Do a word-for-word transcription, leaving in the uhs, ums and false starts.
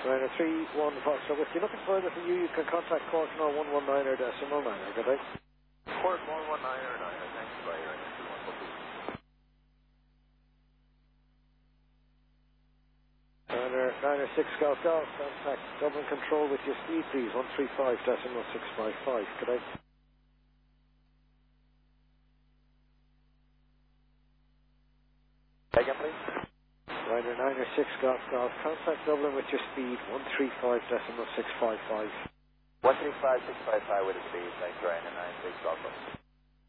Ryanair three one Foxtrot. If you're looking further from you, you can contact Corknor one one nine or Decimal nine. Good day. Port one one nine or nine. Thanks, bye. Ryanair three one Foxtrot. Ryanair nine or six Golf Golf. Contact Dublin Control with your speed, please. one three five decimal six five five. Good day. Again, please. Ryanair nine or six Golf Golf. Contact Dublin with your speed. one three five decimal six five five. one three five six five five with a speed. Thanks, Ryanair nine six Golf Golf.